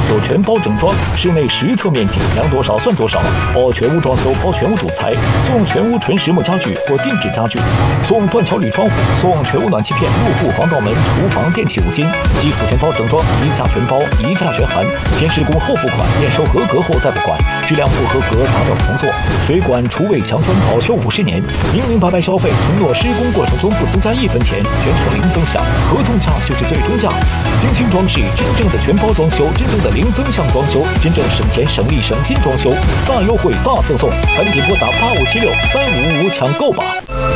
修全包整装，室内实测面积量多少算多少，包全屋装修，包全屋主材，送全屋纯实木家具或定制家具，送断桥铝窗户，送全屋暖气片、入户防盗门、厨房电器5金，基础全包整装，一价全包，一价全含，先施工后付款，验收合格后再付款，质量不合格砸掉重做。水管厨卫墙砖保修50年，明明白白消费，承诺施工过程中不增加1分钱，全程零增项，合同价就是最终价。精心装饰，真正的全包装修，真正的零增项装修，真正省钱省力省心装修，大优惠大赠送，赶紧拨打85763555抢购吧。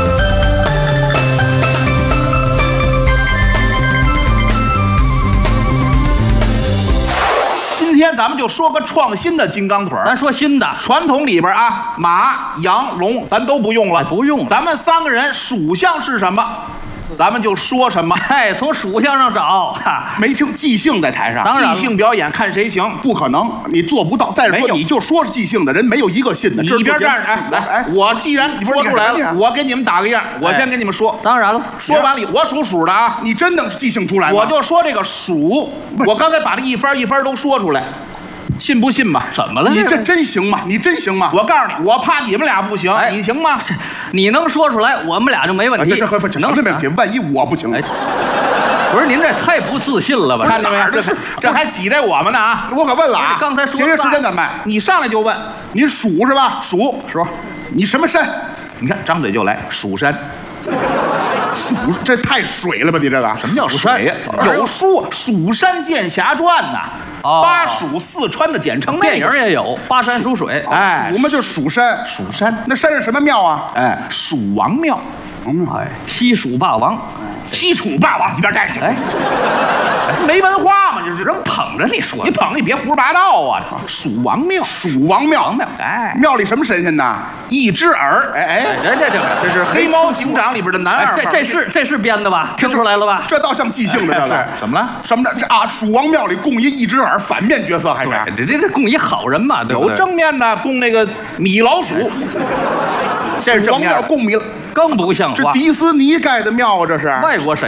今天咱们就说个创新的金刚腿儿。 咱说新的， 传统里边啊，马、羊、龙咱都不用了， 不用了。 咱们3个人属相是什么，咱们就说什么。 哎，从属相上找。 没听即兴在台上， 当然了即兴表演看谁行， 不可能，你做不到。再说没有你就说是即兴的人，没有一个信的。 你一边站着，哎，来，我既然说出来了，我给你们打个样，我先给你们说。 当然了， 说完了，我属鼠的啊， 你真能即兴出来吗？ 我就说这个鼠，我刚才把这一番一番都说出来，信不信吧？ 怎么了？ 你这真行吗？你真行吗？ 我告诉你，我怕你们俩不行，你行吗？ 你能说出来，我们俩就没问题。 这能没问题？万一我不行？ 不是您这太不自信了吧？ 看见没有？这还挤在我们呢啊！ 我可问了啊！ 刚才说节约时间咱们， 你上来就问， 你属是吧？ 属， 你什么山？ 你看张嘴就来，蜀山。 蜀，这太水了吧？你这个什么叫水呀？有书《蜀山剑侠传》呐，巴蜀四川的简称。 电影也有《巴山蜀水》。 哎，我们就蜀山。 蜀山， 那山是什么庙啊？ 哎，蜀王庙。 哎，西蜀霸王。 西楚霸王，一边站去！哎，没文化嘛，就是人捧着你说， 你捧你别胡说八道啊！蜀王庙， 蜀王庙， 哎， 庙里什么神仙呢？ 一只耳，这是《黑猫警长》里边的男二号。 这是编的吧？听出来了吧？ 这倒像即兴的，这个怎么了？ 什么的？这啊，蜀王庙里供一只耳，反面角色还是？ 这供一好人嘛，对不对？ 有正面的，供那个米老鼠。 这是王庙供米。 更不像话！ 这迪士尼盖的庙啊，这是外国神。